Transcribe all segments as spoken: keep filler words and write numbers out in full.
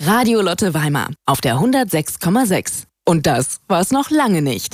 Radio Lotte Weimar auf der hundertsechs Komma sechs. Und das war's noch lange nicht.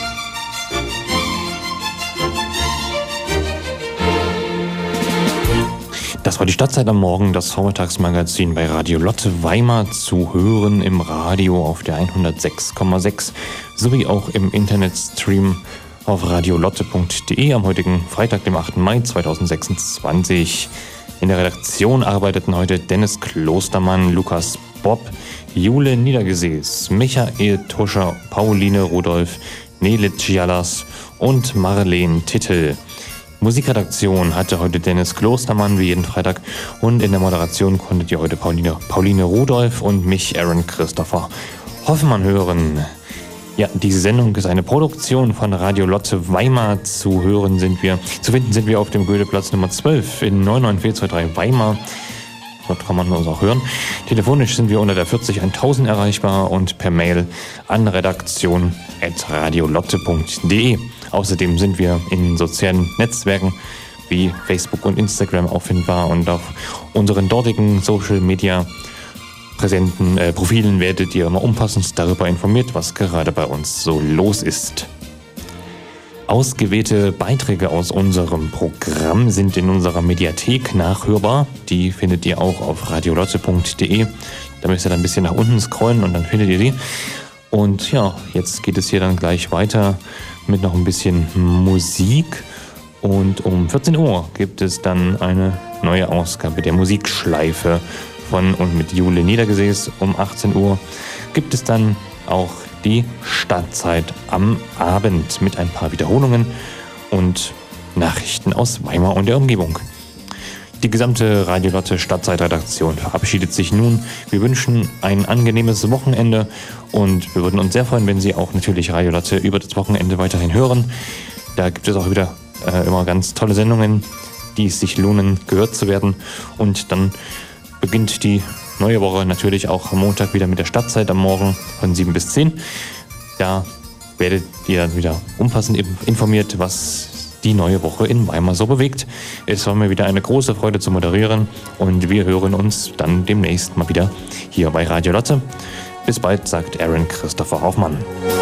Das war die Stadtzeit am Morgen, das Vormittagsmagazin bei Radio Lotte Weimar, zu hören im Radio auf der hundertsechs Komma sechs sowie auch im Internetstream auf radiolotte punkt de am heutigen Freitag, dem achten Mai zweitausendsechsundzwanzig. In der Redaktion arbeiteten heute Dennis Klostermann, Lukas Bob, Jule Niedergesäß, Michael Tuscher, Pauline Rudolph, Nele Gialas und Marlene Tittel. Musikredaktion hatte heute Dennis Klostermann wie jeden Freitag und in der Moderation konntet ihr heute Pauline, Pauline Rudolph und mich, Aaron Christopher Hoffmann, hören. Ja, diese Sendung ist eine Produktion von Radio Lotte Weimar. Zu hören sind wir, zu finden sind wir auf dem Goetheplatz Nummer zwölf in neun neun vier zwei drei Weimar. Dort kann man uns auch hören. Telefonisch sind wir unter der vierzig tausend erreichbar und per Mail an redaktion at radiolotte punkt de. Außerdem sind wir in sozialen Netzwerken wie Facebook und Instagram auffindbar und auf unseren dortigen Social Media präsenten äh, Profilen werdet ihr immer umfassend darüber informiert, was gerade bei uns so los ist. Ausgewählte Beiträge aus unserem Programm sind in unserer Mediathek nachhörbar. Die findet ihr auch auf radiolotte punkt de. Da müsst ihr dann ein bisschen nach unten scrollen und dann findet ihr die. Und ja, jetzt geht es hier dann gleich weiter mit noch ein bisschen Musik. Und um vierzehn Uhr gibt es dann eine neue Ausgabe der Musikschleife von und mit Jule Niedergesäß. Um achtzehn Uhr gibt es dann auch die Stadtzeit am Abend mit ein paar Wiederholungen und Nachrichten aus Weimar und der Umgebung. Die gesamte Radio Lotte Stadtzeit-Redaktion verabschiedet sich nun. Wir wünschen ein angenehmes Wochenende und wir würden uns sehr freuen, wenn Sie auch natürlich Radio Lotte über das Wochenende weiterhin hören. Da gibt es auch wieder äh, immer ganz tolle Sendungen, die es sich lohnen, gehört zu werden. Und dann beginnt die neue Woche natürlich auch am Montag wieder mit der Stadtzeit am Morgen von sieben bis zehn. Da werdet ihr dann wieder umfassend informiert, was die neue Woche in Weimar so bewegt. Es war mir wieder eine große Freude zu moderieren und wir hören uns dann demnächst mal wieder hier bei Radio Lotte. Bis bald, sagt Aaron Christopher Hoffmann.